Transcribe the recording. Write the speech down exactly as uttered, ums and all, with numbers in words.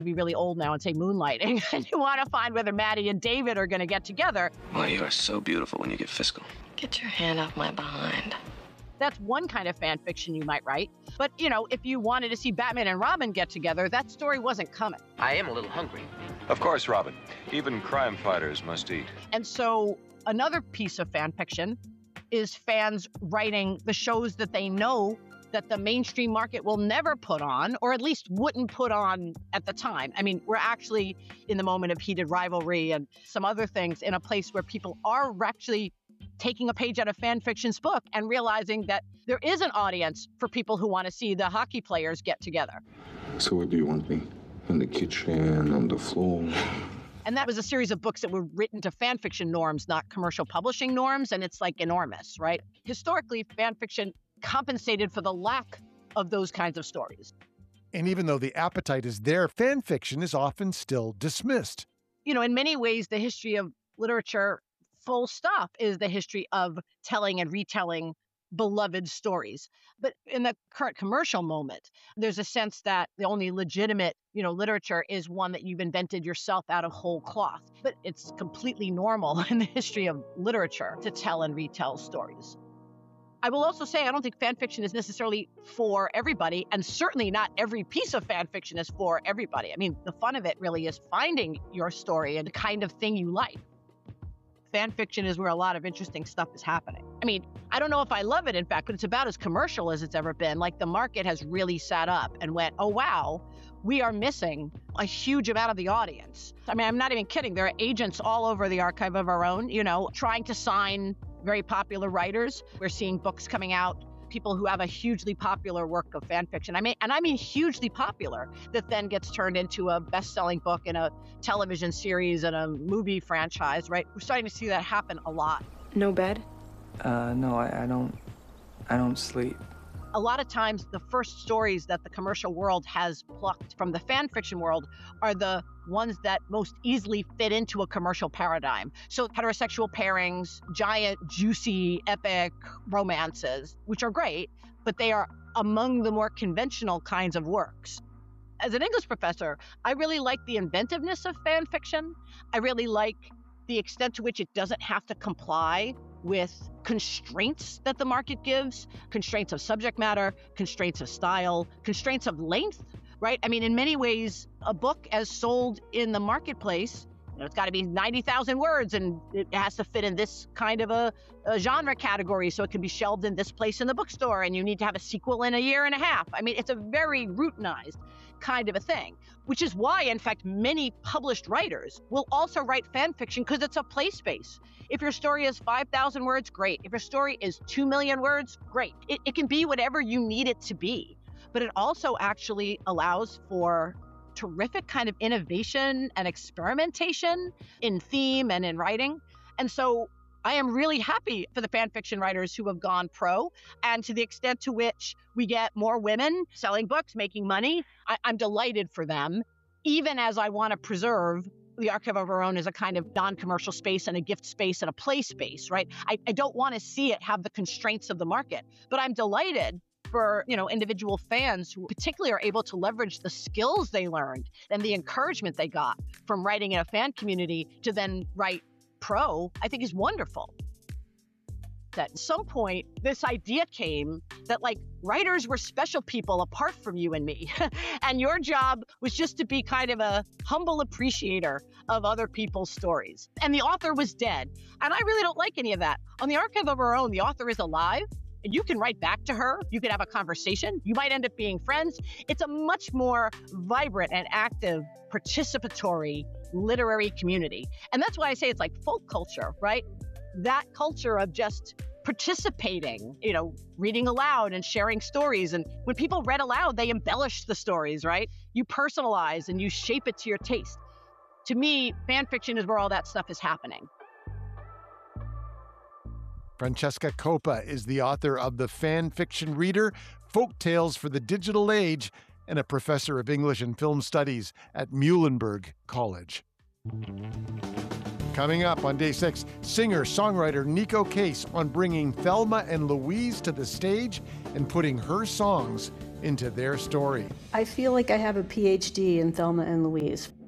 be really old now and say moonlighting, and you want to find whether Maddie and David are going to get together. Well, you are so beautiful when you get physical. Get your hand off my behind. That's one kind of fan fiction you might write. But, you know, if you wanted to see Batman and Robin get together, that story wasn't coming. I am a little hungry. Of course, Robin. Even crime fighters must eat. And so another piece of fan fiction is fans writing the shows that they know that the mainstream market will never put on, or at least wouldn't put on at the time. I mean, we're actually in the moment of heated rivalry and some other things in a place where people are actually taking a page out of fan fiction's book and realizing that there is an audience for people who want to see the hockey players get together. So what do you want me? In the kitchen, on the floor? And that was a series of books that were written to fan fiction norms, not commercial publishing norms, and it's like enormous, right? Historically, fan fiction compensated for the lack of those kinds of stories. And even though the appetite is there, fan fiction is often still dismissed. You know, in many ways, the history of literature, full stop, is the history of telling and retelling beloved stories. But in the current commercial moment, there's a sense that the only legitimate, you know, literature is one that you've invented yourself out of whole cloth. But it's completely normal in the history of literature to tell and retell stories. I will also say I don't think fan fiction is necessarily for everybody, and certainly not every piece of fan fiction is for everybody. I mean, the fun of it really is finding your story and the kind of thing you like. Fan fiction is where a lot of interesting stuff is happening. I mean, I don't know if I love it, in fact, but it's about as commercial as it's ever been. Like, the market has really sat up and went, oh, wow, we are missing a huge amount of the audience. I mean, I'm not even kidding. There are agents all over the Archive of Our Own, you know, trying to sign very popular writers. We're seeing books coming out, people who have a hugely popular work of fan fiction. I mean, and I mean hugely popular, that then gets turned into a best-selling book and a television series and a movie franchise, right? We're starting to see that happen a lot. No bed? Uh, no, I, I don't, I don't sleep. A lot of times, the first stories that the commercial world has plucked from the fan fiction world are the ones that most easily fit into a commercial paradigm. So heterosexual pairings, giant, juicy, epic romances, which are great, but they are among the more conventional kinds of works. As an English professor, I really like the inventiveness of fan fiction. I really like the extent to which it doesn't have to comply with constraints that the market gives, constraints of subject matter, constraints of style, constraints of length, right? I mean, in many ways, a book as sold in the marketplace, you know, it's got to be ninety thousand words, and it has to fit in this kind of a, a genre category, so it can be shelved in this place in the bookstore, and you need to have a sequel in a year and a half. I mean, it's a very routinized kind of a thing, which is why, in fact, many published writers will also write fan fiction because it's a play space. If your story is five thousand words, great. If your story is two million words, great. It, it can be whatever you need it to be, but it also actually allows for terrific kind of innovation and experimentation in theme and in writing. And so I am really happy for the fan fiction writers who have gone pro, and to the extent to which we get more women selling books, making money, I, I'm delighted for them, even as I want to preserve the Archive of Our Own as a kind of non-commercial space and a gift space and a play space, right? I, I don't want to see it have the constraints of the market, but I'm delighted for, you know, individual fans who particularly are able to leverage the skills they learned and the encouragement they got from writing in a fan community to then write pro, I think is wonderful. At some point, this idea came that, like, writers were special people apart from you and me. And your job was just to be kind of a humble appreciator of other people's stories. And the author was dead. And I really don't like any of that. On the Archive of Our Own, the author is alive. And you can write back to her. You can have a conversation. You might end up being friends. It's a much more vibrant and active, participatory literary community. And that's why I say it's like folk culture, right? That culture of just participating, you know, reading aloud and sharing stories. And when people read aloud, they embellished the stories, right? You personalize and you shape it to your taste. To me, fan fiction is where all that stuff is happening. Francesca Coppa is the author of The Fan Fiction Reader, Folk Tales for the Digital Age, and a professor of English and Film Studies at Muhlenberg College. Coming up on day six, singer-songwriter Neko Case on bringing Thelma and Louise to the stage and putting her songs into their story. I feel like I have a P H D in Thelma and Louise.